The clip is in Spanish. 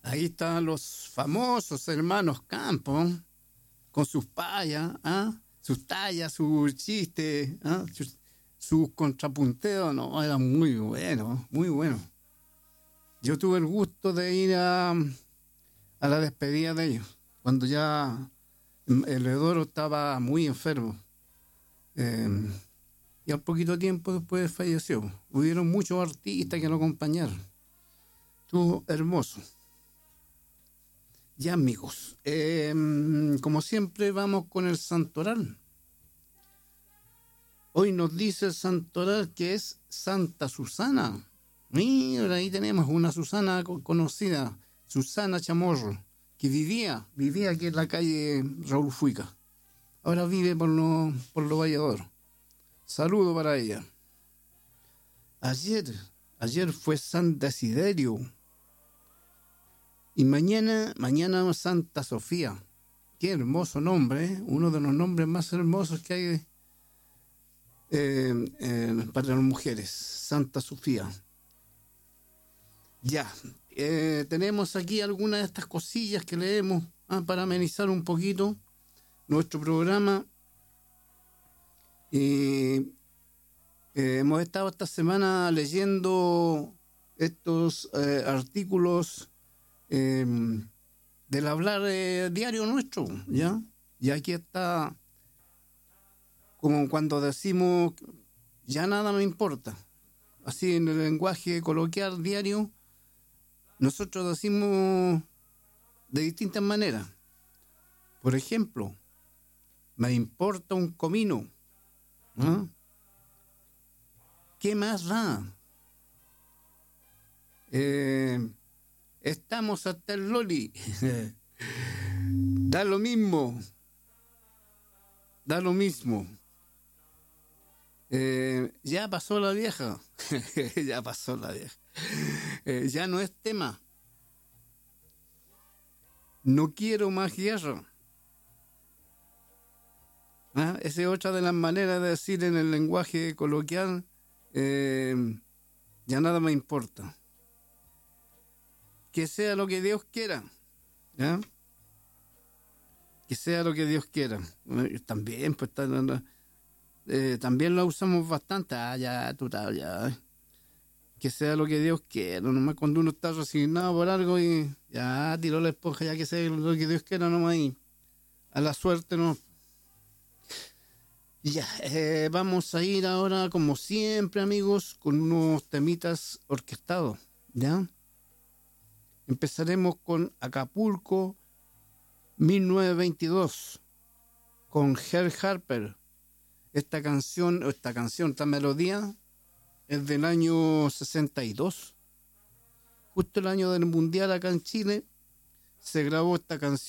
Ahí están los famosos hermanos Campos, con sus payas, sus tallas, sus chistes, sus contrapunteos, no, eran muy buenos, muy buenos. Yo tuve el gusto de ir a la despedida de ellos, cuando ya el Edoro estaba muy enfermo. Y al poquito tiempo después falleció. Hubieron muchos artistas que lo acompañaron. Estuvo hermoso. Ya, amigos, como siempre vamos con el santoral. Hoy nos dice el santoral que es Santa Susana. Mira, ahí tenemos una Susana conocida, Susana Chamorro, que vivía aquí en la calle Raúl Fuica. Ahora vive por los Vallador. Saludo para ella. Ayer fue San Desiderio. Y mañana Santa Sofía. Qué hermoso nombre, ¿eh? Uno de los nombres más hermosos que hay para las mujeres. Santa Sofía. Ya, tenemos aquí algunas de estas cosillas que leemos para amenizar un poquito nuestro programa. Hemos estado esta semana leyendo estos artículos del hablar diario nuestro, ¿ya? Y aquí está, como cuando decimos, ya nada me importa. Así en el lenguaje coloquial diario, nosotros decimos de distintas maneras. Por ejemplo, me importa un comino. ¿Qué más da? Estamos hasta el loli. Da lo mismo. Ya pasó la vieja. Ya pasó la vieja. Ya no es tema. No quiero más guerra. Esa es otra de las maneras de decir en el lenguaje coloquial, ya nada me importa. Que sea lo que Dios quiera. ¿Ya? Que sea lo que Dios quiera. También, pues, también lo usamos bastante. Ya, total, ya. Que sea lo que Dios quiera. Nomás cuando uno está resignado por algo y ya tiró la esponja, ya que sea lo que Dios quiera, nomás y a la suerte no. Ya, vamos a ir ahora, como siempre, amigos, con unos temitas orquestados, ¿ya? Empezaremos con Acapulco 1922, con Herb Harper. Esta melodía es del año 62. Justo el año del Mundial acá en Chile se grabó esta canción.